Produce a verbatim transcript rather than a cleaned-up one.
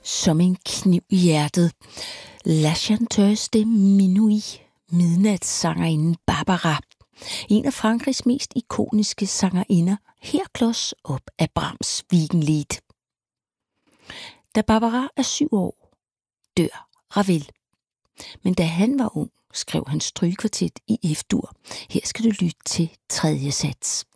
som en kniv i hjertet. La chanteuse de minuit, midnatssangerinden Barbara. En af Frankrigs mest ikoniske sangerinder, her klods op af Brahms Wiegenlied. Da Barbara er syv år, dør Ravel. Men da han var ung, skrev han strygekvartet i F-dur. Her skal du lytte til tredje sats.